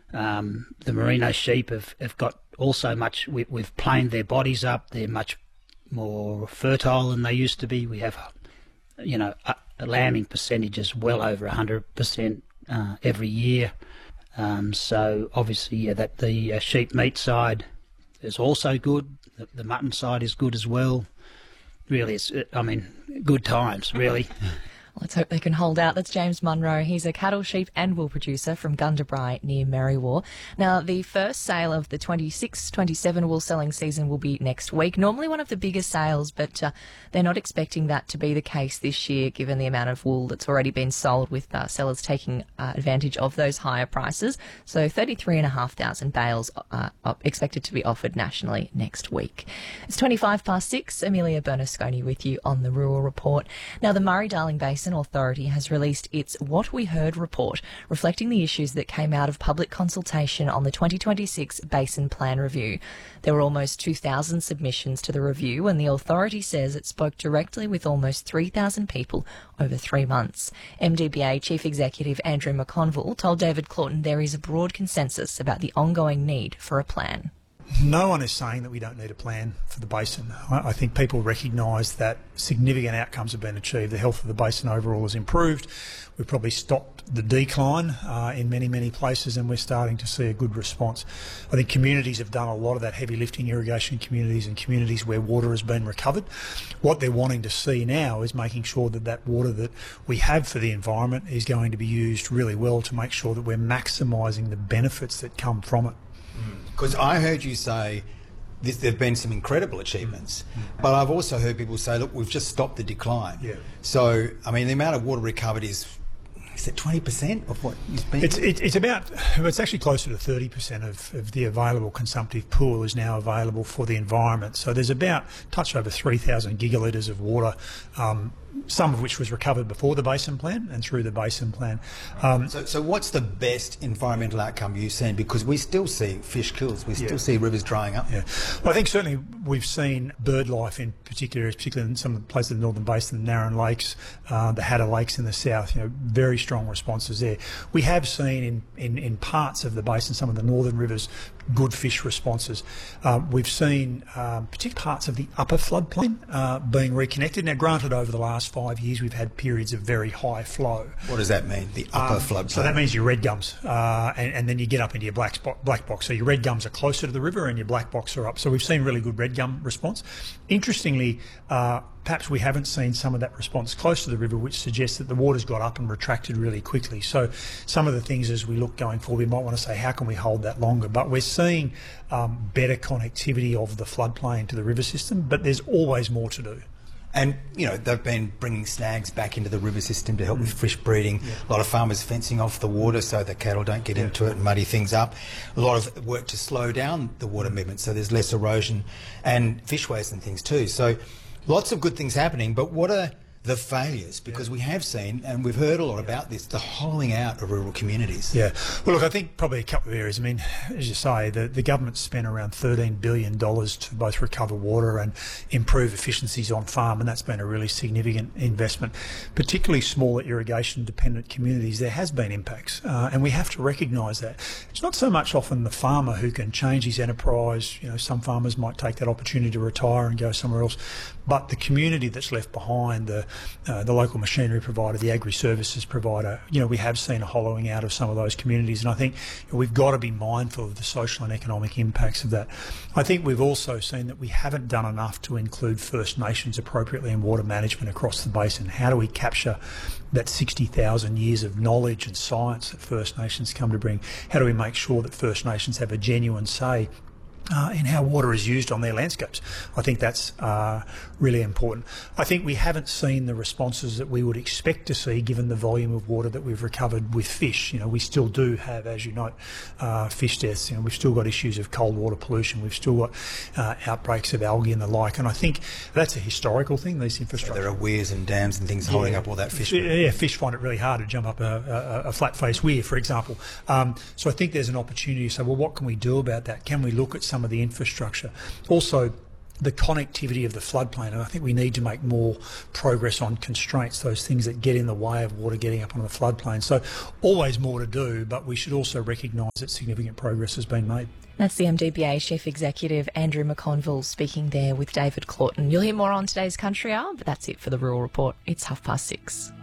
The merino sheep have got also much, we've planed their bodies up, they're much more fertile than they used to be. We have, a lambing percentage is well over 100% every year. So obviously, that the sheep meat side is also good. The mutton side is good as well. Really, good times, really. Let's hope they can hold out. That's James Munro. He's a cattle, sheep and wool producer from Gundabri near Merriwa. Now, the first sale of the 26-27 wool selling season will be next week. Normally one of the biggest sales, but they're not expecting that to be the case this year, given the amount of wool that's already been sold, with sellers taking advantage of those higher prices. So 33,500 bales are expected to be offered nationally next week. It's 6:25. Amelia Bernasconi with you on the Rural Report. Now, the Murray-Darling Basin Authority has released its What We Heard report, reflecting the issues that came out of public consultation on the 2026 Basin Plan Review. There were almost 2,000 submissions to the review, and the authority says it spoke directly with almost 3,000 people over 3 months. MDBA Chief Executive Andrew McConville told David Claughton there is a broad consensus about the ongoing need for a plan. No one is saying that we don't need a plan for the basin. I think people recognise that significant outcomes have been achieved. The health of the basin overall has improved. We've probably stopped the decline in many, many places, and we're starting to see a good response. I think communities have done a lot of that heavy lifting, irrigation communities and communities where water has been recovered. What they're wanting to see now is making sure that that water that we have for the environment is going to be used really well to make sure that we're maximising the benefits that come from it. Because I heard you say there have been some incredible achievements, but I've also heard people say, look, we've just stopped the decline. Yeah. So, the amount of water recovered is it 20% of what is being... It's actually closer to 30% of the available consumptive pool is now available for the environment. So there's about touch over 3,000 gigalitres of water, some of which was recovered before the Basin Plan and through the Basin Plan. So what's the best environmental outcome you've seen? Because we still see fish kills, we still see rivers drying up. Yeah. Well, I think certainly we've seen bird life in particular, particularly in some of the places in the Northern Basin, the Narran Lakes, the Hatter Lakes in the south, very strong responses there. We have seen in parts of the basin, some of the northern rivers, good fish responses. We've seen particular parts of the upper floodplain being reconnected. Now, granted, over the last 5 years we've had periods of very high flow. What does that mean, the upper floodplain? So that means your red gums, and then you get up into your black box. So your red gums are closer to the river and your black box are up. So we've seen really good red gum response. Interestingly, perhaps we haven't seen some of that response close to the river, which suggests that the water's got up and retracted really quickly. So some of the things as we look going forward, we might want to say, how can we hold that longer? But we're seeing better connectivity of the floodplain to the river system, but there's always more to do. And, they've been bringing snags back into the river system to help with fish breeding. Yeah. A lot of farmers fencing off the water so the cattle don't get into it and muddy things up. A lot of work to slow down the water movement so there's less erosion and fish waste and things too. So lots of good things happening, but what are the failures? Because we have seen, and we've heard a lot about this, the hollowing out of rural communities. Yeah. Well, look, I think probably a couple of areas. As you say, the government spent around $13 billion to both recover water and improve efficiencies on farm, and that's been a really significant investment. Particularly smaller irrigation-dependent communities, there has been impacts, and we have to recognise that. It's not so much often the farmer who can change his enterprise. Some farmers might take that opportunity to retire and go somewhere else, but the community that's left behind, the local machinery provider, the agri-services provider, we have seen a hollowing out of some of those communities, and I think we've got to be mindful of the social and economic impacts of that. I think we've also seen that we haven't done enough to include First Nations appropriately in water management across the basin. How do we capture that 60,000 years of knowledge and science that First Nations come to bring? How do we make sure that First Nations have a genuine say in how water is used on their landscapes? I think that's really important. I think we haven't seen the responses that we would expect to see given the volume of water that we've recovered with fish. We still do have, as you note, fish deaths. We've still got issues of cold water pollution. We've still got outbreaks of algae and the like. And I think that's a historical thing, these infrastructure. So there are weirs and dams and things holding up all that fish. Yeah, fish find it really hard to jump up a flat-faced weir, for example. So I think there's an opportunity to say, well, what can we do about that? Can we look at some of the infrastructure? Also, the connectivity of the floodplain, and I think we need to make more progress on constraints, those things that get in the way of water getting up on the floodplain. So always more to do, but we should also recognise that significant progress has been made. That's the MDBA Chief Executive Andrew McConville speaking there with David Claughton. You'll hear more on today's Country Hour, but that's it for the Rural Report. It's 6:30.